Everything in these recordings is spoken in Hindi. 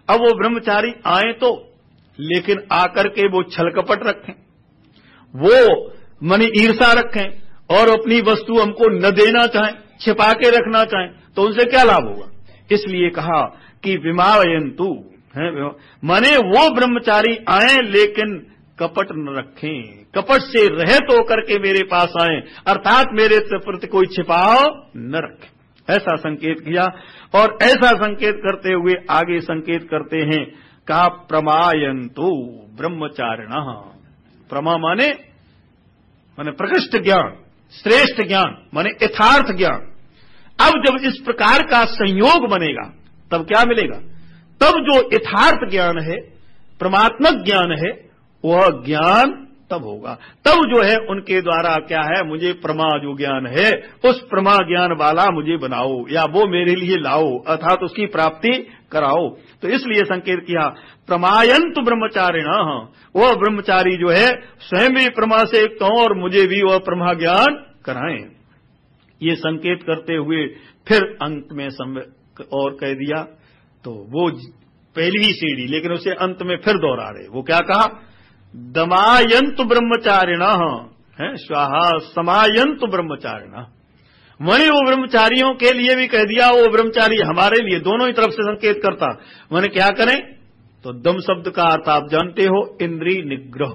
अब वो ब्रह्मचारी आए तो, लेकिन आकर के वो छल कपट रखें, वो मनी ईर्षा रखें और अपनी वस्तु हमको न देना चाहें, छिपा के रखना चाहें, तो उनसे क्या लाभ होगा। इसलिए कहा कि विमायन्तु, माने वो ब्रह्मचारी आए लेकिन कपट न रखें, कपट से रहित होकर के मेरे पास आए, अर्थात मेरे प्रति कोई छिपाव न रखें, ऐसा संकेत किया। और ऐसा संकेत करते हुए आगे संकेत करते हैं, कहा प्रमायन्तु ब्रह्मचारिणः। प्रमा माने प्रकृष्ट ज्ञान, श्रेष्ठ ज्ञान, माने यथार्थ ज्ञान। अब जब इस प्रकार का संयोग बनेगा तब क्या मिलेगा, तब जो यथार्थ ज्ञान है, परमात्मक ज्ञान है, वह ज्ञान तब होगा। तब जो है उनके द्वारा क्या है, मुझे प्रमा जो ज्ञान है उस प्रमा ज्ञान वाला मुझे बनाओ, या वो मेरे लिए लाओ, अर्थात उसकी प्राप्ति कराओ। तो इसलिए संकेत किया प्रमायन्तु ब्रह्मचारिणः, वह ब्रह्मचारी जो है स्वयं भी प्रमा से युक्त हों और मुझे भी वह प्रमा ज्ञान कराएं। ये संकेत करते हुए फिर अंत में और कह दिया, तो वो पहली ही सीढ़ी, लेकिन उसे अंत में फिर दोहरा रहे। वो क्या कहा, दमायन्तु ब्रह्मचारिणः स्वाहा समायन्तु ब्रह्मचारिणः। मैंने वो ब्रह्मचारियों के लिए भी कह दिया, वो ब्रह्मचारी हमारे लिए, दोनों ही तरफ से संकेत करता। मैंने क्या करें, तो दम शब्द का अर्थ आप जानते हो, इंद्रिय निग्रह,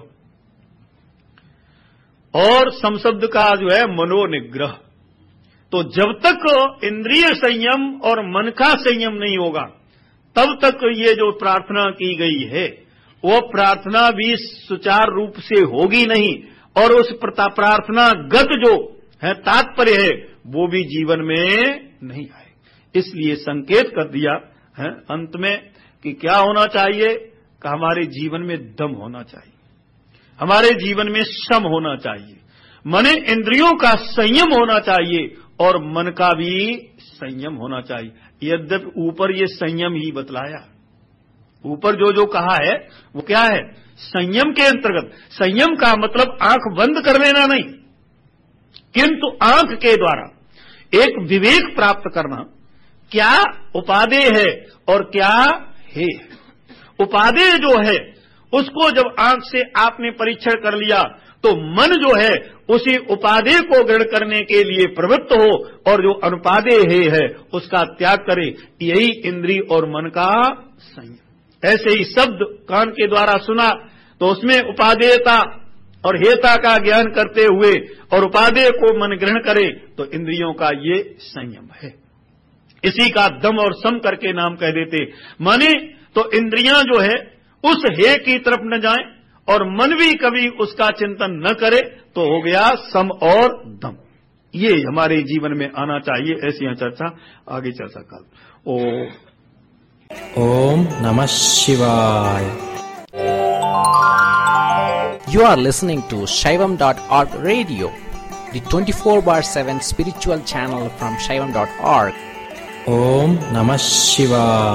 और सम शब्द का जो है मनोनिग्रह। तो जब तक इंद्रिय संयम और मन का संयम नहीं होगा तब तक ये जो प्रार्थना की गई है वो प्रार्थना भी सुचारू रूप से होगी नहीं, और उस प्रार्थना गत जो है तात्पर्य है वो भी जीवन में नहीं आए। इसलिए संकेत कर दिया है अंत में कि क्या होना चाहिए, कि हमारे जीवन में दम होना चाहिए, हमारे जीवन में सम होना चाहिए, मने इंद्रियों का संयम होना चाहिए और मन का भी संयम होना चाहिए। यद्यपि ऊपर ये संयम ही बतलाया, ऊपर जो जो कहा है वो क्या है, संयम के अंतर्गत। संयम का मतलब आंख बंद कर लेना नहीं, किंतु आंख के द्वारा एक विवेक प्राप्त करना, क्या उपादेय है और क्या है। उपादेय जो है उसको जब आंख से आपने परीक्षण कर लिया तो मन जो है उसी उपादेय को ग्रहण करने के लिए प्रवृत्त हो, और जो अनुपादेय है उसका त्याग करे। यही इंद्रिय और मन का संयम। ऐसे ही शब्द कान के द्वारा सुना तो उसमें उपादेयता और हेता का ज्ञान करते हुए और उपादेय को मन ग्रहण करे तो इंद्रियों का ये संयम है। इसी का दम और सम करके नाम कह देते। माने तो इंद्रियां जो है उस हे की तरफ न जाएं और मन भी कभी उसका चिंतन न करे, तो हो गया सम और दम। ये हमारे जीवन में आना चाहिए। ऐसी यहाँ चर्चा आगे चर्चा कल। ओम नमः शिवाय। You are listening to Shaivam.org radio, the 24/7 spiritual channel from Shaivam.org. Om Namah Shivaya.